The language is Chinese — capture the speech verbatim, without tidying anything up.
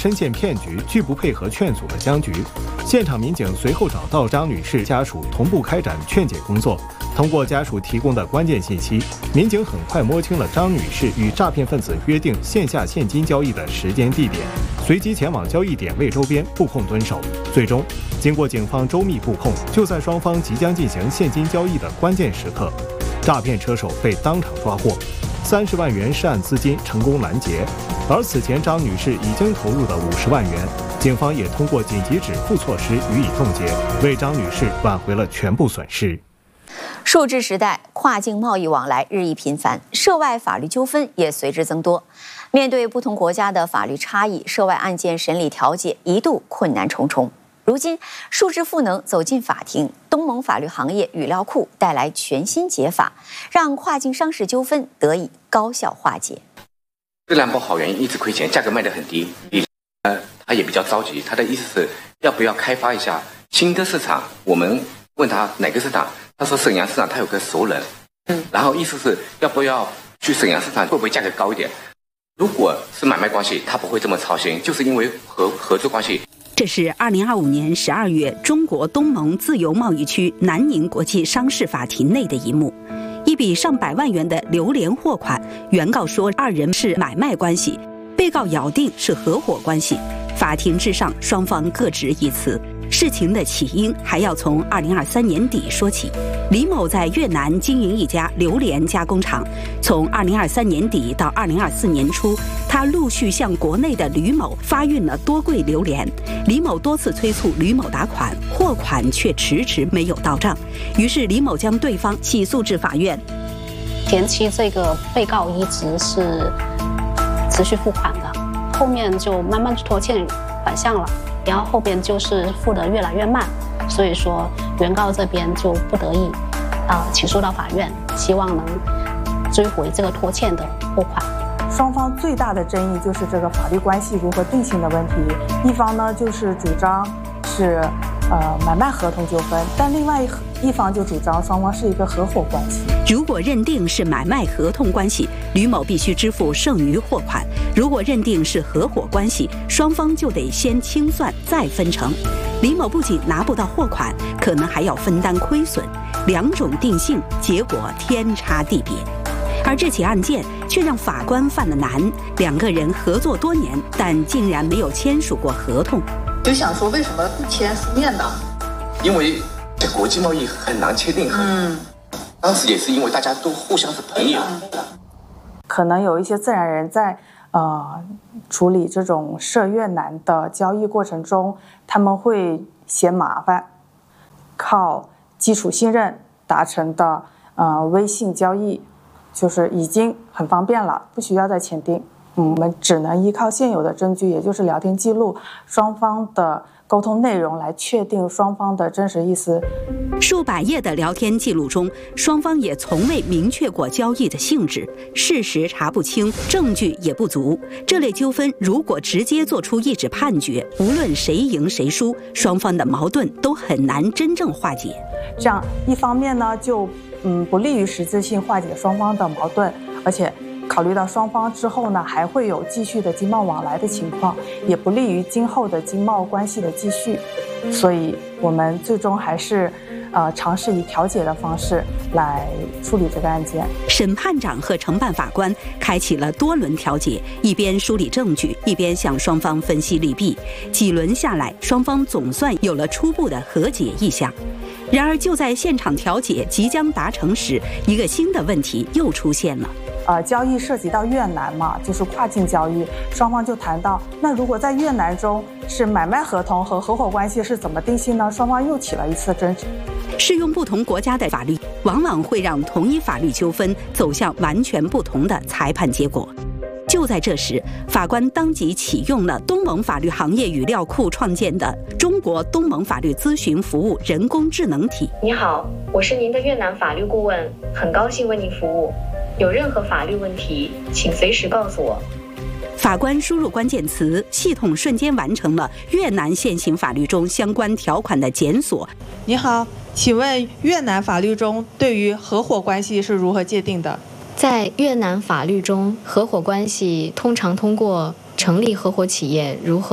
深陷骗局、拒不配合劝阻的僵局。现场民警随后找到张女士家属，同步开展劝解工作。通过家属提供的关键信息，民警很快摸清了张女士与诈骗分子约定线下现金交易的时间地点，随即前往交易点位周边布控蹲守。最终，经过警方周密布控，就在双方即将进行现金交易的关键时刻，诈骗车手被当场抓获，三十万元涉案资金成功拦截。而此前张女士已经投入的五十万元，警方也通过紧急止付措施予以冻结，为张女士挽回了全部损失。 数字时代，跨境贸易往来日益频繁，涉外法律纠纷也随之增多。面对不同国家的法律差异，涉外案件审理调解一度困难重重。如今，数字赋能走进法庭，东盟法律行业语料库带来全新解法，让跨境商事纠纷得以高效化解。 质量不好，原因一直亏钱，价格卖得很低。呃，他也比较着急，他的意思是要不要开发一下新的市场？我们问他哪个市场，他说沈阳市场他有个熟人，嗯，然后意思是要不要去沈阳市场，会不会价格高一点？如果是买卖关系，他不会这么操心，就是因为合合作关系。 这是二零二五年十二月中国东盟自由贸易区南宁国际商事法庭内的一幕。一笔上百万元的榴莲货款，原告说二人是买卖关系，被告咬定是合伙关系。法庭之上，双方各执一词。事情的起因还要从二零二三年底说起。李某在越南经营一家榴莲加工厂，从二零二三年底到二零二四年初，他陆续向国内的吕某发运了多柜榴莲。李某多次催促吕某打款，货款却迟迟没有到账，于是李某将对方起诉至法院。 前期这个被告一直是持续付款的，后面就慢慢拖欠款项了。然后后边就是付得越来越慢，所以说原告这边就不得已，呃，起诉到法院，希望能追回这个拖欠的货款。 双方最大的争议就是这个法律关系如何定性的问题。一方呢就是主张是呃买卖合同纠纷，但另外一方就主张双方是一个合伙关系。 如果认定是买卖合同关系，吕某必须支付剩余货款；如果认定是合伙关系，双方就得先清算再分成。李某不仅拿不到货款，可能还要分担亏损，两种定性，结果天差地别。而这起案件却让法官犯了难，两个人合作多年，但竟然没有签署过合同。 就想说为什么不签书面的？ 因为这国际贸易很难签订合同。嗯，当时也是因为大家都互相是朋友。 可能有一些自然人在呃处理这种涉越南的交易过程中，他们会嫌麻烦，靠基础信任达成的呃微信交易，就是已经很方便了，不需要再签订。嗯，我们只能依靠现有的证据，也就是聊天记录、双方的沟通内容来确定双方的真实意思。 数百页的聊天记录中，双方也从未明确过交易的性质，事实查不清，证据也不足。这类纠纷如果直接做出一纸判决，无论谁赢谁输，双方的矛盾都很难真正化解。 这样一方面呢，就嗯不利于实质性化解双方的矛盾，而且考虑到双方之后呢还会有继续的经贸往来的情况，也不利于今后的经贸关系的继续，所以我们最终还是呃尝试以调解的方式来处理这个案件。 审判长和承办法官开启了多轮调解，一边梳理证据，一边向双方分析利弊。几轮下来，双方总算有了初步的和解意向。然而就在现场调解即将达成时，一个新的问题又出现了。 呃，交易涉及到越南嘛，就是跨境交易，双方就谈到，那如果在越南中是买卖合同和合伙关系是怎么定性呢？双方又起了一次争执。 适用不同国家的法律，往往会让同一法律纠纷走向完全不同的裁判结果。就在这时，法官当即启用了东盟法律行业语料库创建的中国东盟法律咨询服务人工智能体。 你好，我是您的越南法律顾问，很高兴为您服务。有任何法律问题，请随时告诉我。 法官输入关键词，系统瞬间完成了越南现行法律中相关条款的检索。 你好，请问越南法律中对于合伙关系是如何界定的？ 在越南法律中，合伙关系通常通过成立合伙企业如何